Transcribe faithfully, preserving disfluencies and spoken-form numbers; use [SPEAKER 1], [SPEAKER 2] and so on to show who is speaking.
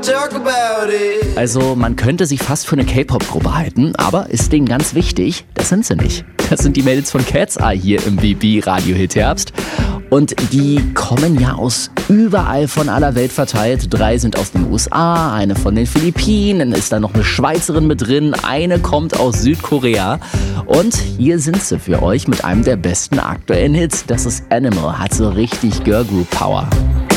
[SPEAKER 1] talk about it.
[SPEAKER 2] Also man könnte sie fast für eine K-Pop-Gruppe halten, aber ist denen ganz wichtig, das sind sie nicht. Das sind die Mädels von Cat's Eye hier im B B Radio Hit Herbst. Und die kommen ja aus überall von aller Welt verteilt. Drei sind aus den U S A, eine von den Philippinen, dann ist da noch eine Schweizerin mit drin, eine kommt aus Südkorea. Und hier sind sie für euch mit einem der besten aktuellen Hits. Das ist Animal, hat so richtig Girl Group Power.